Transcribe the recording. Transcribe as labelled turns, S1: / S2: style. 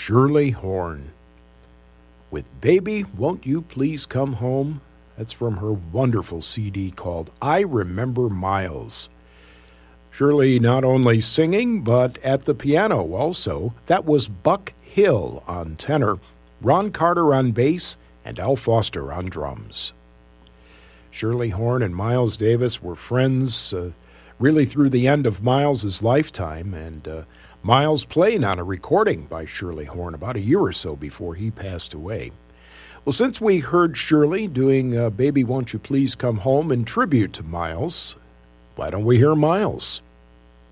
S1: Shirley Horn with Baby, Won't You Please Come Home? That's from her wonderful CD called I Remember Miles. Shirley not only singing, but at the piano also. That was Buck Hill on tenor, Ron Carter on bass, and Al Foster on drums. Shirley Horn and Miles Davis were friends really through the end of Miles's lifetime, and Miles played on a recording by Shirley Horn about a year or so before he passed away. Well, since we heard Shirley doing Baby Won't You Please Come Home in tribute to Miles, why don't we hear Miles?